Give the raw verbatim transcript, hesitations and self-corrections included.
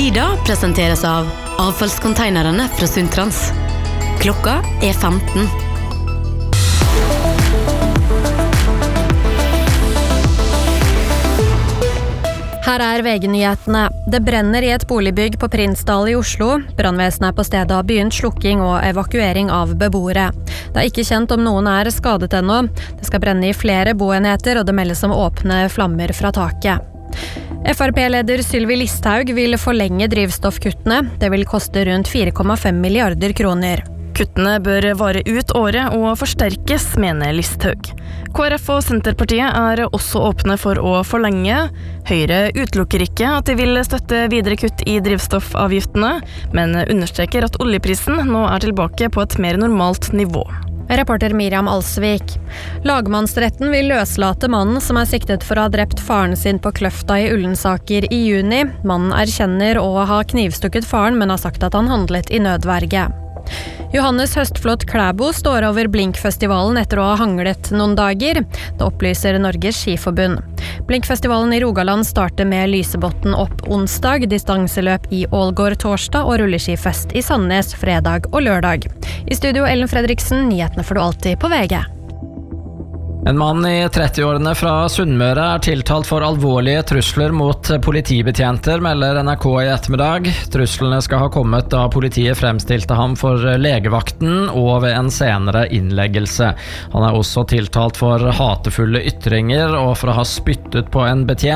Sida presenteres av avfallskonteinerne fra Sundtrans. Klokka er femten. Her er V G-nyhetene. Det brenner i et boligbygg på Prinsdal i Oslo. Brannvesenet er på stedet har begynt slukking og evakuering av beboere. Det er ikke kjent om noen er skadet ennå. Det skal brenne i flere boenheter, og det meldes om åpne flammer fra taket. F R P-leder Sylvi Listhaug vil forlenge drivstoffkuttene. Det vil koste rundt fire komma fem milliarder kroner. Kuttene bør vare ut året og forsterkes, mener Listhaug. K R F og Senterpartiet er også åpne for å forlenge. Høyre utelukker ikke at de vil støtte videre kutt i drivstoffavgiftene, men understreker at oljeprisen nå er tilbake på et mer normalt nivå. Reporter Miriam Alsvik. Lagmannsretten vil løslate mannen som er siktet for å ha drept faren sin på Kløfta i Ullensaker i juni. Mannen erkjenner å ha knivstukket faren, men har sagt at han handlet i nødverge. Johannes Høstflot Klæbo står over Blinkfestivalen etter å ha hanglet noen dager. Det opplyser Norges Skiforbund. Blinkfestivalen i Rogaland starter med Lysebotn opp onsdag, distanseløp i Ålgård torsdag og rulleskifest i Sandnes fredag og lørdag. I studio Ellen Fredriksen, nyhetene får du alltid på V G. En mann i trettiårene fra Sunnmøre er tiltalt for alvorlige trusler mot politibetjenter, melder N R K i ettermiddag. Truslene skal ha kommet da politiet fremstilte ham for legevakten og ved en senere innleggelse. Han er også tiltalt for hatefulle ytringer og for å ha spyttet på en betjent.